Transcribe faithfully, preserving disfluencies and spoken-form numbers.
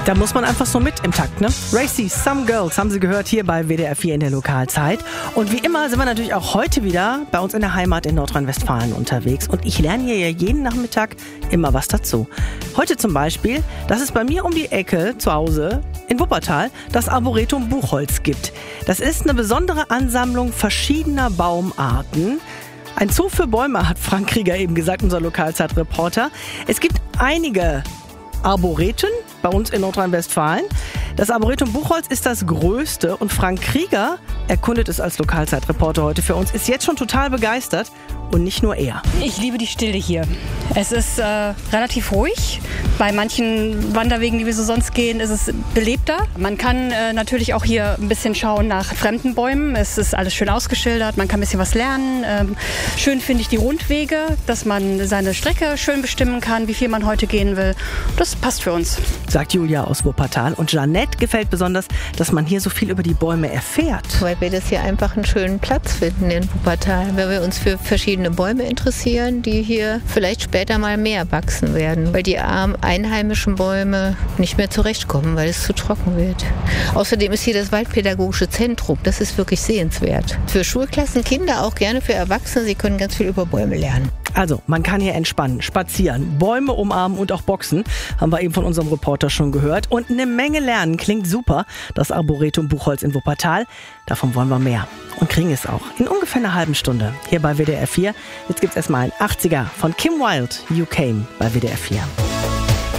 Da muss man einfach so mit im Takt, ne? Racy, Some Girls, haben Sie gehört hier bei W D R vier in der Lokalzeit. Und wie immer sind wir natürlich auch heute wieder bei uns in der Heimat in Nordrhein-Westfalen unterwegs. Und ich lerne hier ja jeden Nachmittag immer was dazu. Heute zum Beispiel, dass es bei mir um die Ecke zu Hause in Wuppertal das Arboretum Buchholz gibt. Das ist eine besondere Ansammlung verschiedener Baumarten. Ein Zoo für Bäume, hat Frank Krieger eben gesagt, unser Lokalzeitreporter. Es gibt einige Arboreten bei uns in Nordrhein-Westfalen. Das Arboretum Buchholz ist das größte und Frank Krieger erkundet es als Lokalzeitreporter heute für uns, ist jetzt schon total begeistert und nicht nur er. Ich liebe die Stille hier. Es ist äh, relativ ruhig. Bei manchen Wanderwegen, die wir so sonst gehen, ist es belebter. Man kann äh, natürlich auch hier ein bisschen schauen nach fremden Bäumen. Es ist alles schön ausgeschildert, man kann ein bisschen was lernen. Ähm, schön finde ich die Rundwege, dass man seine Strecke schön bestimmen kann, wie viel man heute gehen will. Das passt für uns. Sagt Julia aus Wuppertal. Und Jeanette gefällt besonders, dass man hier so viel über die Bäume erfährt. Weil wir das hier einfach einen schönen Platz finden in Wuppertal. Weil wir uns für verschiedene Bäume interessieren, die hier vielleicht später mal mehr wachsen werden. Weil die armen einheimischen Bäume nicht mehr zurechtkommen, weil es zu trocken wird. Außerdem ist hier das Waldpädagogische Zentrum. Das ist wirklich sehenswert. Für Schulklassen, Kinder, auch gerne für Erwachsene. Sie können ganz viel über Bäume lernen. Also, man kann hier entspannen, spazieren, Bäume umarmen und auch boxen. Haben wir eben von unserem Reporter schon gehört. Und eine Menge lernen. Klingt super. Das Arboretum Buchholz in Wuppertal. Davon wollen wir mehr. Und kriegen es auch. In ungefähr einer halben Stunde. Hier bei W D R vier. Jetzt gibt's erstmal ein achtziger von Kim Wilde. You Came bei W D R vier.